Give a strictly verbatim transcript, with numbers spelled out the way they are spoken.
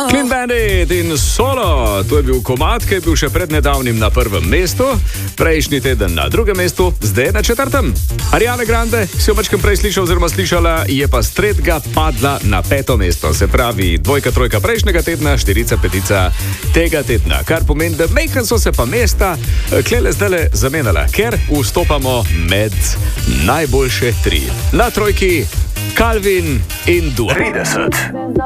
Clean Bandit in Solo. To je bil komad, ki je bil še pred nedavnim na prvem mestu, prejšnji teden na drugem mestu, zdaj na četrtem. Ariana Grande, si jo večkrat prej slišal oziroma slišala, je pa s tretjega padla na peto mesto. Se pravi, dvojka, trojka prejšnjega tedna, štirica, petica tega tedna. Kar pomeni, da mejkan so se pa mesta klele zdajle zamenjala, ker vstopamo med najboljše tri. Na trojki Calvin in Dua. trideset.